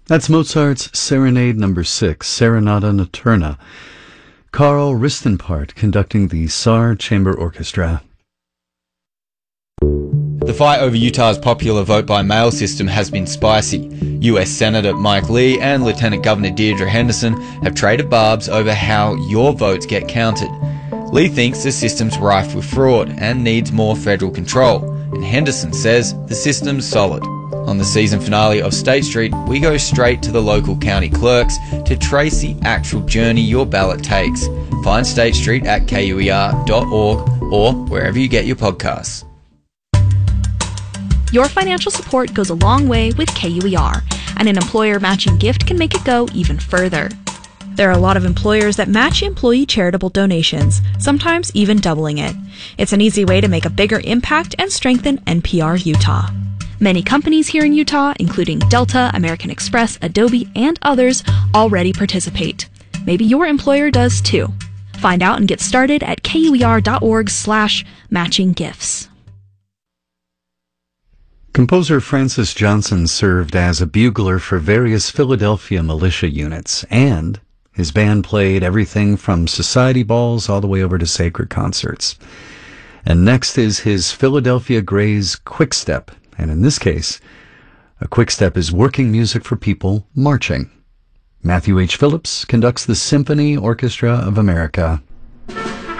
That's Mozart's Serenade No. 6, Serenata Notturna. Carl Ristenpart conducting the Saar Chamber Orchestra. The fight over Utah's popular vote-by-mail system has been spicy. US Senator Mike Lee and Lieutenant Governor Deirdre Henderson have traded barbs over how your votes get counted. Lee thinks the system's rife with fraud and needs more federal control, and Henderson says the system's solid. On the season finale of State Street, we go straight to the local county clerks to trace the actual journey your ballot takes. Find State Street at kuer.org or wherever you get your podcasts. Your financial support goes a long way with KUER, and an employer matching gift can make it go even further. There are a lot of employers that match employee charitable donations, sometimes even doubling it. It's an easy way to make a bigger impact and strengthen NPR Utah. Many companies here in Utah, including Delta, American Express, Adobe, and others, already participate. Maybe your employer does too. Find out and get started at kuer.org/matchinggifts. Composer Francis Johnson served as a bugler for various Philadelphia militia units, and his band played everything from society balls all the way over to sacred concerts. And next is his Philadelphia Grays Quickstep, and in this case, a quickstep is working music for people marching. Matthew H. Phillips conducts the Symphony Orchestra of America.